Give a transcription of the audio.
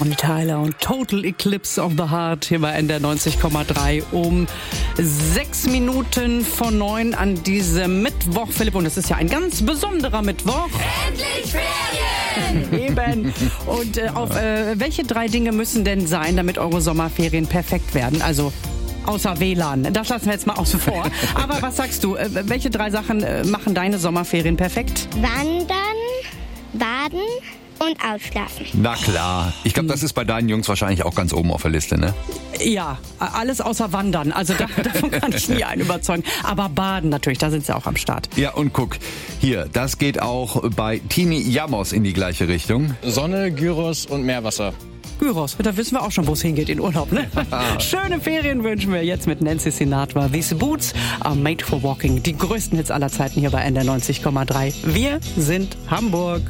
Bonnie Tyler und Total Eclipse of the Heart hier bei NDR 90,3 um 6 Minuten vor 9 an diesem Mittwoch, Philipp. Und es ist ja ein ganz besonderer Mittwoch. Endlich Ferien! Eben. Und auf welche 3 Dinge müssen denn sein, damit eure Sommerferien perfekt werden? Also außer WLAN. Das lassen wir jetzt mal außen vor. Aber was sagst du? Welche 3 Sachen machen deine Sommerferien perfekt? Wandern, baden und ausschlafen. Na klar. Ich glaube, das ist bei deinen Jungs wahrscheinlich auch ganz oben auf der Liste, ne? Ja, alles außer Wandern. Also davon kann ich nie einen überzeugen. Aber baden natürlich, da sind sie auch am Start. Ja, und guck, hier, das geht auch bei Tini Jamos in die gleiche Richtung. Sonne, Gyros und Meerwasser. Gyros, da wissen wir auch schon, wo es hingeht in Urlaub, ne? Schöne Ferien wünschen wir jetzt mit Nancy Sinatra. These Boots are made for walking. Die größten Hits aller Zeiten hier bei NDR 90,3. Wir sind Hamburg.